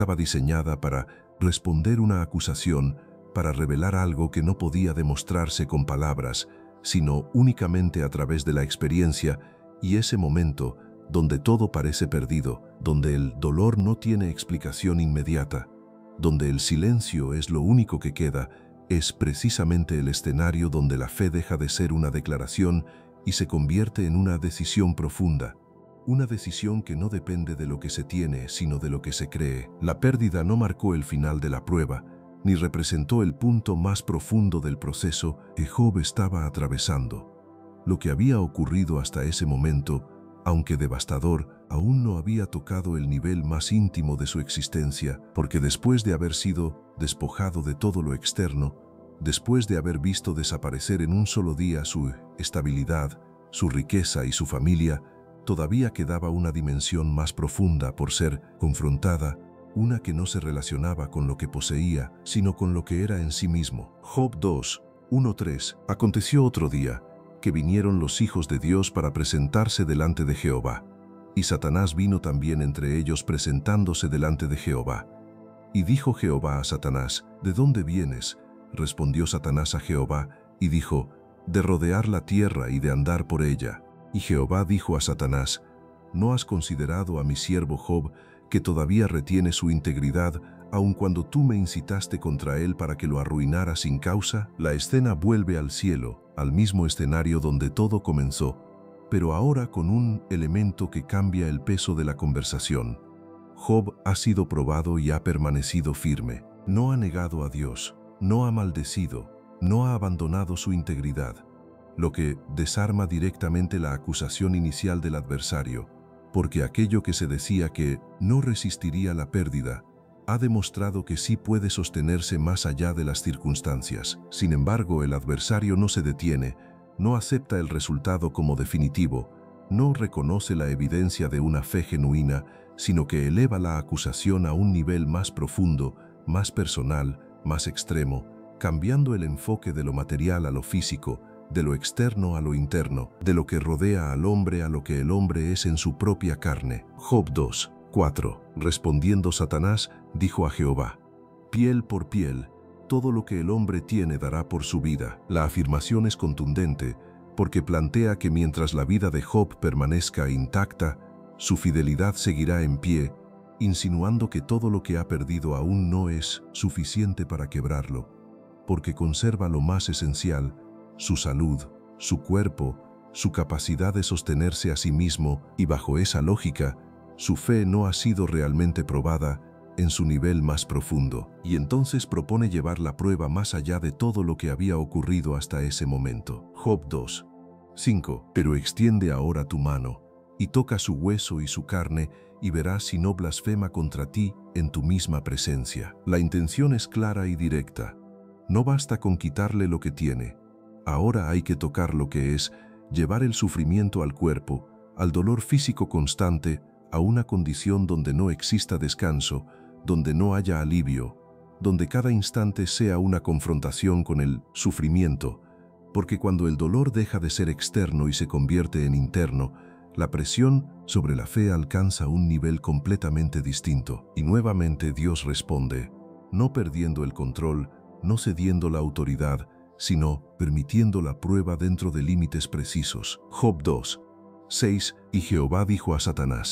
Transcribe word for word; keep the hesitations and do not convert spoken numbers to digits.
estaba diseñada para responder una acusación, para revelar algo que no podía demostrarse con palabras, sino únicamente a través de la experiencia, y ese momento donde todo parece perdido, donde el dolor no tiene explicación inmediata, donde el silencio es lo único que queda, es precisamente el escenario donde la fe deja de ser una declaración y se convierte en una decisión profunda. Una decisión que no depende de lo que se tiene, sino de lo que se cree. La pérdida no marcó el final de la prueba, ni representó el punto más profundo del proceso que Job estaba atravesando. Lo que había ocurrido hasta ese momento, aunque devastador, aún no había tocado el nivel más íntimo de su existencia, porque después de haber sido despojado de todo lo externo, después de haber visto desaparecer en un solo día su estabilidad, su riqueza y su familia, todavía quedaba una dimensión más profunda por ser confrontada, una que no se relacionaba con lo que poseía, sino con lo que era en sí mismo. Job dos, uno a tres. Aconteció otro día, que vinieron los hijos de Dios para presentarse delante de Jehová. Y Satanás vino también entre ellos presentándose delante de Jehová. Y dijo Jehová a Satanás, ¿de dónde vienes? Respondió Satanás a Jehová, y dijo, de rodear la tierra y de andar por ella. Y Jehová dijo a Satanás, ¿no has considerado a mi siervo Job, que todavía retiene su integridad, aun cuando tú me incitaste contra él para que lo arruinara sin causa? La escena vuelve al cielo, al mismo escenario donde todo comenzó, pero ahora con un elemento que cambia el peso de la conversación. Job ha sido probado y ha permanecido firme. No ha negado a Dios, no ha maldecido, no ha abandonado su integridad, lo que desarma directamente la acusación inicial del adversario, porque aquello que se decía que no resistiría la pérdida, ha demostrado que sí puede sostenerse más allá de las circunstancias. Sin embargo, el adversario no se detiene, no acepta el resultado como definitivo, no reconoce la evidencia de una fe genuina, sino que eleva la acusación a un nivel más profundo, más personal, más extremo, cambiando el enfoque de lo material a lo físico, de lo externo a lo interno, de lo que rodea al hombre a lo que el hombre es en su propia carne. Job dos, cuatro. Respondiendo Satanás, dijo a Jehová, piel por piel, todo lo que el hombre tiene dará por su vida. La afirmación es contundente, porque plantea que mientras la vida de Job permanezca intacta, su fidelidad seguirá en pie, insinuando que todo lo que ha perdido aún no es suficiente para quebrarlo, porque conserva lo más esencial, su salud, su cuerpo, su capacidad de sostenerse a sí mismo, y bajo esa lógica, su fe no ha sido realmente probada en su nivel más profundo, y entonces propone llevar la prueba más allá de todo lo que había ocurrido hasta ese momento. Job dos, cinco. Pero extiende ahora tu mano, y toca su hueso y su carne, y verás si no blasfema contra ti en tu misma presencia. La intención es clara y directa. No basta con quitarle lo que tiene. Ahora hay que tocar lo que es, llevar el sufrimiento al cuerpo, al dolor físico constante, a una condición donde no exista descanso, donde no haya alivio, donde cada instante sea una confrontación con el sufrimiento, porque cuando el dolor deja de ser externo y se convierte en interno, la presión sobre la fe alcanza un nivel completamente distinto. Y nuevamente Dios responde, no perdiendo el control, no cediendo la autoridad, sino permitiendo la prueba dentro de límites precisos. Job dos, seis. Y Jehová dijo a Satanás,